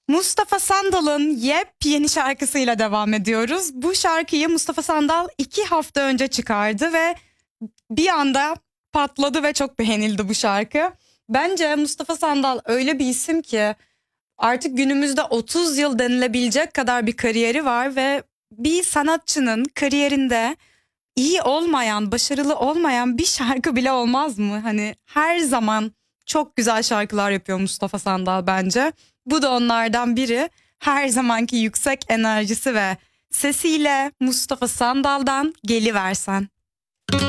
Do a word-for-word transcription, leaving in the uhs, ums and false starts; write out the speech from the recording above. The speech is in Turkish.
Mustafa Sandal'ın yepyeni şarkısıyla devam ediyoruz. Bu şarkıyı Mustafa Sandal iki hafta önce çıkardı ve bir anda patladı ve çok beğenildi bu şarkı. Bence Mustafa Sandal öyle bir isim ki artık günümüzde otuz yıl denilebilecek kadar bir kariyeri var ve bir sanatçının kariyerinde iyi olmayan, başarılı olmayan bir şarkı bile olmaz mı? Hani her zaman çok güzel şarkılar yapıyor Mustafa Sandal bence. Bu da onlardan biri. Her zamanki yüksek enerjisi ve sesiyle Mustafa Sandal'dan Geliversen.